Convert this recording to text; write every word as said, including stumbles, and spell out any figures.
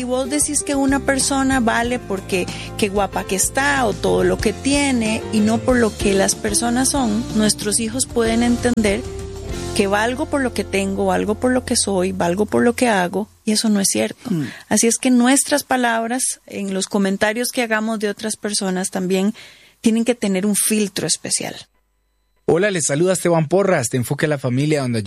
vos decís que una persona vale porque qué guapa que está o todo lo que tiene y no por lo que las personas son, nuestros hijos pueden entender que valgo por lo que tengo, valgo por lo que soy, valgo por lo que hago, y eso no es cierto. Mm. Así es que nuestras palabras, en los comentarios que hagamos de otras personas, también tienen que tener un filtro especial. Hola, les saluda Esteban Porras de Enfoque a la Familia, donde